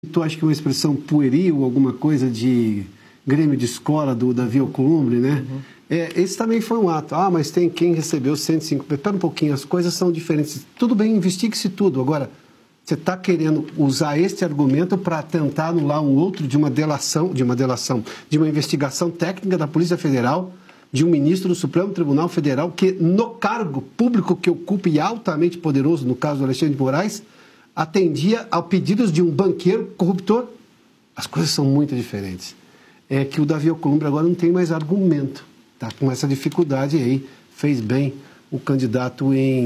Tu acha que é uma expressão pueril, alguma coisa de Grêmio de escola do Davi Alcolumbre, né? Esse também foi um ato. Mas tem quem recebeu 105. Espera um pouquinho, as coisas são diferentes. Tudo bem, investigue-se tudo. Agora, você está querendo usar este argumento para tentar anular um outro de uma investigação técnica da Polícia Federal, de um ministro do Supremo Tribunal Federal, que no cargo público que ocupa e altamente poderoso, no caso do Alexandre de Moraes, atendia a pedidos de um banqueiro corruptor. As coisas são muito diferentes. É que o Davi Alcolumbre agora não tem mais argumento. Está com essa dificuldade aí. Fez bem o candidato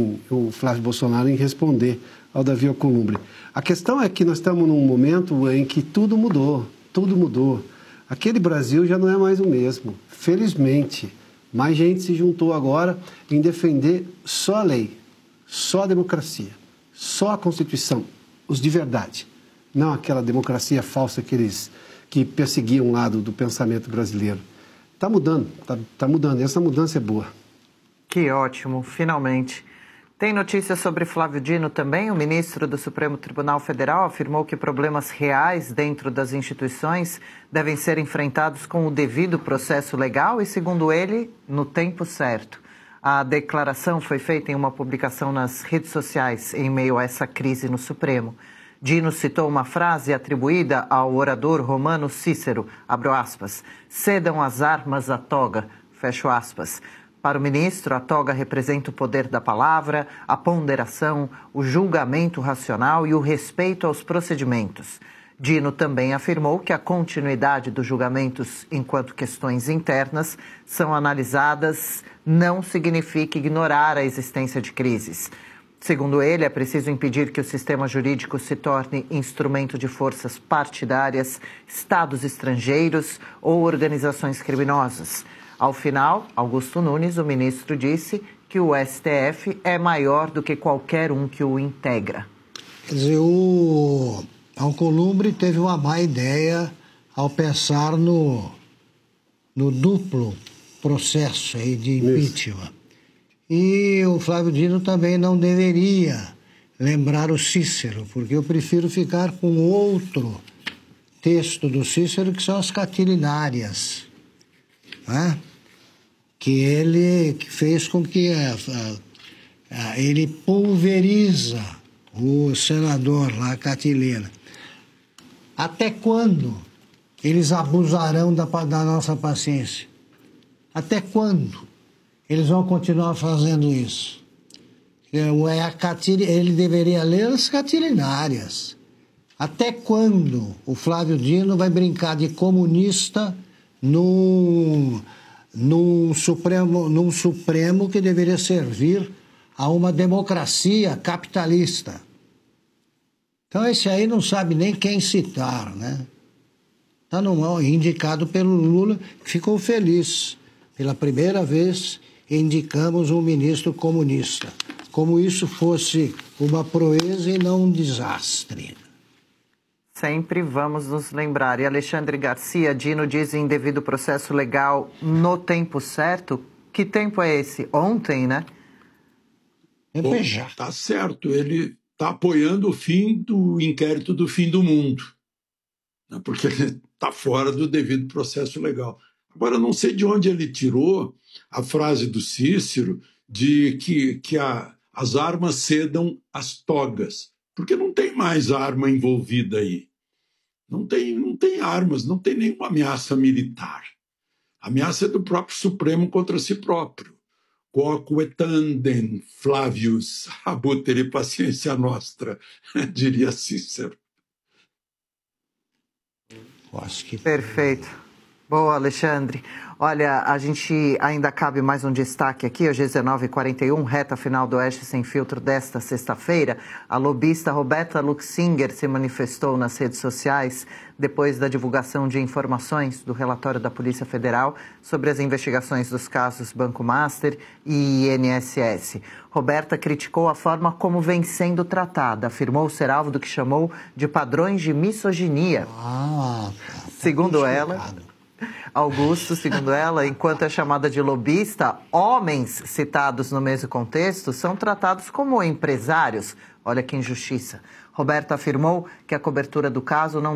o Flávio Bolsonaro em responder ao Davi Alcolumbre. A questão é que nós estamos num momento em que tudo mudou. Tudo mudou. Aquele Brasil já não é mais o mesmo. Felizmente, mais gente se juntou agora em defender só a lei, só a democracia, só a Constituição, os de verdade. Não aquela democracia falsa que perseguiam um lado do pensamento brasileiro. Está mudando, está mudando. E essa mudança é boa. Que ótimo, finalmente. Tem notícias sobre Flávio Dino também. O ministro do Supremo Tribunal Federal afirmou que problemas reais dentro das instituições devem ser enfrentados com o devido processo legal e, segundo ele, no tempo certo. A declaração foi feita em uma publicação nas redes sociais em meio a essa crise no Supremo. Dino citou uma frase atribuída ao orador romano Cícero, abro aspas, cedam as armas à toga, fecho aspas. Para o ministro, a toga representa o poder da palavra, a ponderação, o julgamento racional e o respeito aos procedimentos. Dino também afirmou que a continuidade dos julgamentos enquanto questões internas são analisadas não significa ignorar a existência de crises. Segundo ele, é preciso impedir que o sistema jurídico se torne instrumento de forças partidárias, estados estrangeiros ou organizações criminosas. Ao final, Augusto Nunes, o ministro, disse que o STF é maior do que qualquer um que o integra. Quer dizer, o Alcolumbre teve uma má ideia ao pensar no duplo processo aí de impeachment. E o Flávio Dino também não deveria lembrar o Cícero, porque eu prefiro ficar com outro texto do Cícero, que são as catilinárias, né? Que ele fez com que ele pulveriza o senador lá, Catilina. Até quando eles abusarão da nossa paciência? Até quando eles vão continuar fazendo isso? Ele deveria ler as catilinárias. Até quando o Flávio Dino vai brincar de comunista num Supremo que deveria servir a uma democracia capitalista? Então esse aí não sabe nem quem citar, né? Está indicado pelo Lula, que ficou feliz. Pela primeira vez, indicamos um ministro comunista. Como isso fosse uma proeza e não um desastre. Sempre vamos nos lembrar. E Alexandre Garcia, Dino diz em devido processo legal no tempo certo. Que tempo é esse? Ontem, né? Está certo. Ele está apoiando o fim do inquérito do fim do mundo, né? Porque ele está fora do devido processo legal. Agora, não sei de onde ele tirou a frase do Cícero de que as armas cedam às togas, porque não tem mais arma envolvida aí. Não tem armas, não tem nenhuma ameaça militar. A ameaça é do próprio Supremo contra si próprio. Quoque tandem, Flavius, abutere paciência nostra, diria Cícero. Perfeito. Boa, Alexandre. Olha, a gente ainda cabe mais um destaque aqui, hoje 19h41, reta final do Oeste Sem Filtro desta sexta-feira. A lobista Roberta Luxinger se manifestou nas redes sociais depois da divulgação de informações do relatório da Polícia Federal sobre as investigações dos casos Banco Master e INSS. Roberta criticou a forma como vem sendo tratada, afirmou ser alvo do que chamou de padrões de misoginia. Segundo ela, Augusto, segundo ela, enquanto é chamada de lobista, homens citados no mesmo contexto são tratados como empresários. Olha que injustiça. Roberto afirmou que a cobertura do caso não